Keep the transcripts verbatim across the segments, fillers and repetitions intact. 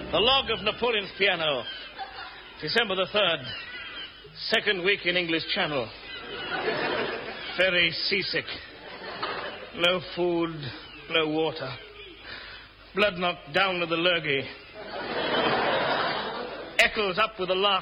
The log of Napoleon's piano. December the third. Second week in English Channel. Very seasick. No food, no water. Blood knocked down with the lurgy. Eccles up with the lark.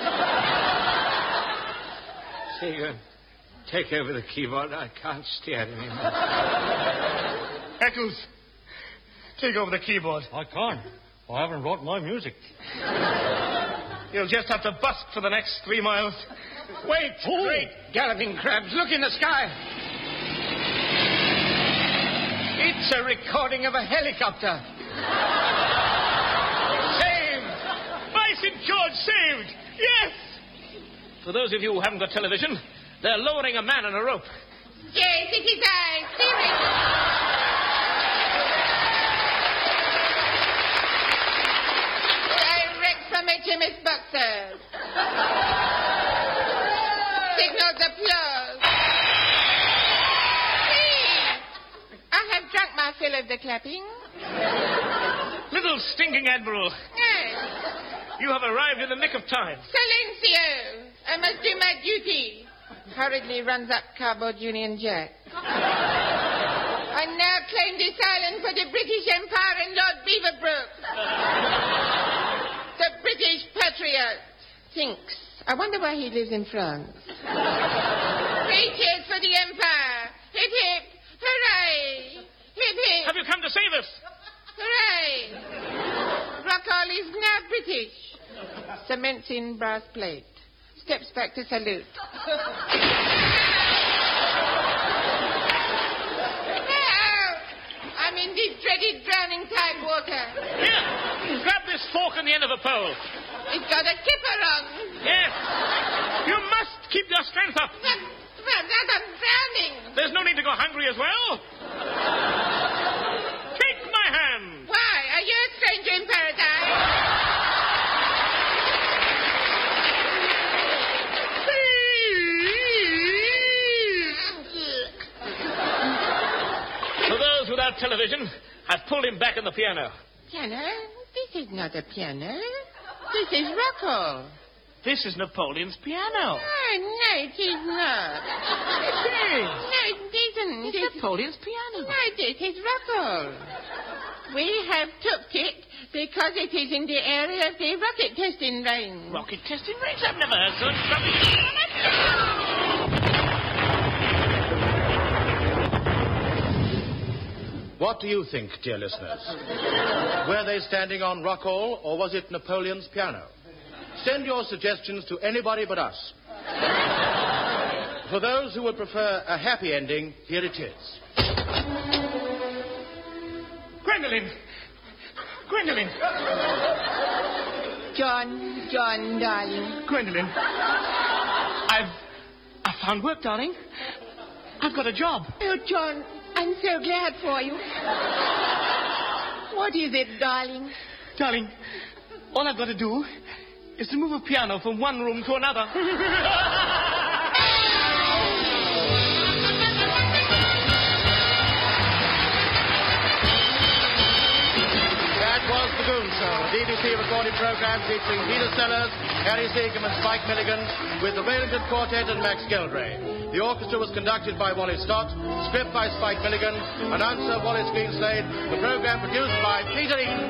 Seagun, take over the keyboard. I can't steer it anymore. Eccles, take over the keyboard. I can't. I haven't brought my music. You'll just have to busk for the next three miles. Wait! Oh. Great galloping crabs, look in the sky. It's a recording of a helicopter. Saved! By Saint George, saved! Yes! For those of you who haven't got television, they're lowering a man on a rope. Yes, it is I, Spirit. From H M S Boxers. Signals applause. Please. I have drunk my fill of the clapping. Little stinking Admiral. Yes. You have arrived in the nick of time. Silencio. I must do my duty. Hurriedly runs up cardboard Union Jack. I now claim this island for the British Empire and Lord Beaverbrook. The British patriot thinks. I wonder why he lives in France. Three cheers for the Empire. Hip, hip. Hooray. Hip, hip. Have you come to save us? Hooray. Rockall is now British. Cements in brass plate. Steps back to salute. I'm in the dreaded drowning tide water. Here, grab this fork on the end of a pole. It's got a kipper on. Yes. You must keep your strength up. But, but I'm drowning. There's no need to go hungry as well. Take my hand. Why? Are you a stranger in paradise? For those without television, I've pulled him back on the piano. Piano? This is not a piano. This is Rockall. This is Napoleon's piano. No, no, it is not. It is. No, it isn't. It's It's Napoleon's piano. No, this is Rockall. We have took it because it is in the area of the rocket testing range. Rocket testing range? I've never heard such rubbish. What do you think, dear listeners? Were they standing on Rockall, or was it Napoleon's piano? Send your suggestions to anybody but us. For those who would prefer a happy ending, here it is. Gwendolen! Gwendolen! John, John, darling. Gwendolen. I've... I found work, darling. I've got a job. Oh, John, I'm so glad for you. What is it, darling? Darling, all I've got to do is to move a piano from one room to another. That was The Goon Show, a B B C recorded program featuring Peter Sellers, Harry Seacombe and Spike Milligan, with the Wellington Quartet and Max Geldray. The orchestra was conducted by Wally Stott, script by Spike Milligan, announcer Wallace Greenslade, the program produced by Peter Eaton.